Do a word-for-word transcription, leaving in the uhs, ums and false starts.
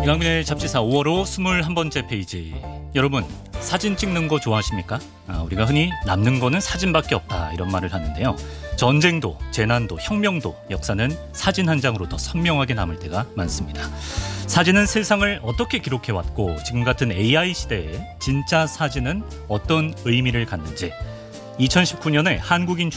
이강민의 잡지사 오월호 스물한 번째 페이지. 여러분, 사진 찍는 거 좋아하십니까? 아, 우리가 흔히 남는 거는 사진밖에 없다 이런 말을 하는데요. 전쟁도, 재난도, 혁명도 역사는 사진 한 장으로 더 선명하게 남을 때가 많습니다. 사진은 세상을 어떻게 기록해왔고 지금 같은 에이아이 시대에 진짜 사진은 어떤 의미를 갖는지 이천십구 년에 한국인